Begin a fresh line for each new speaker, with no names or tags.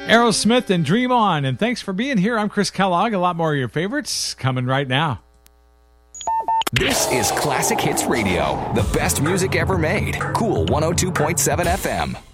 Aerosmith and Dream On. And thanks for being here. I'm Chris Kellogg. A lot more of your favorites coming right now.
This is Classic Hits Radio, the best music ever made. Cool 102.7 FM.